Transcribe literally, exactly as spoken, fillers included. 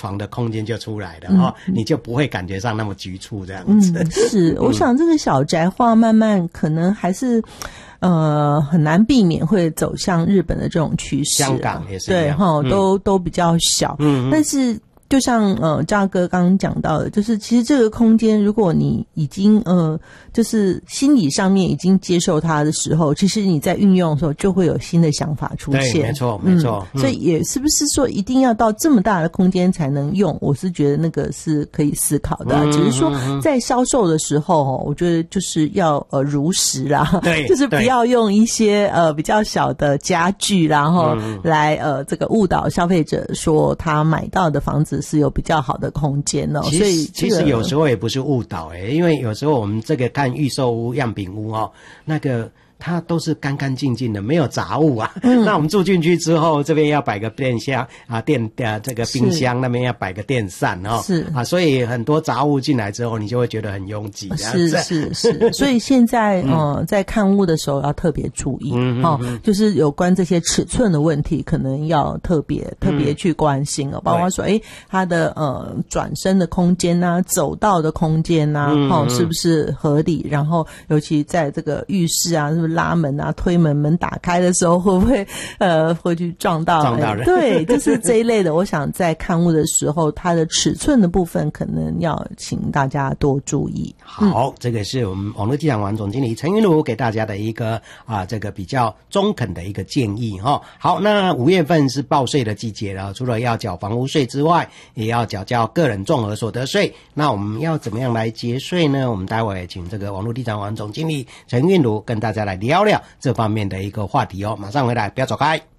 床的空间就出来了哦，嗯、你就不会感觉上那么局促这样子。 嗯、是，我想这个小宅化慢慢可能还是。呃，很难避免会走向日本的这种趋势。 香港也是一样， 对哈、嗯，都都比较小。嗯，但是就像呃嘉哥刚刚讲到的，就是其实这个空间，如果你已经呃就是心理上面已经接受它的时候，其实你在运用的时候就会有新的想法出现。 对，没错没错、 嗯。所以也是不是说一定要到这么大的空间才能用？我是觉得那个是可以思考的、啊嗯，只是说在销售的时候，我觉得就是要呃如实啦， 对， 就是不要用一些呃比较小的家具，然后来呃这个误导消费者说他买到的房子是有比较好的空间哦。所以、这个、 其实有时候也不是误导诶、欸，因为有时候我们这个看预售屋、样品屋哦，那个。它都是干干净净的，没有杂物啊。嗯、那我们住进去之后，这边要摆个电箱啊，电呃这个冰箱那边要摆个电扇哦。是啊，所以很多杂物进来之后，你就会觉得很拥挤。 是是是，所以现在呃在看屋的时候要特别注意嗯哦、嗯，就是有关这些尺寸的问题，可能要特别特别去关心哦，包括说，哎，它的呃转身的空间啊，走道的空间啊，嗯、哦是不是合理？然后尤其在这个浴室啊，是不是？拉门啊，推门，门打开的时候会不会呃会去撞到撞到人？ 对，就是这一类的。我想在看屋的时候，它的尺寸的部分可能要请大家多注意。 好，嗯、这个是我们网络地产王总经理陈云儒给大家的一个啊这个比较中肯的一个建议哈、哦。好，那五月份是报税的季节了，除了要缴房屋税之外，也要缴交个人综合所得税。那我们要怎么样来节税呢？我们待会请这个网络地产王总经理陈云儒跟大家来聊聊这方面的一个话题哦，马上回来，不要走开。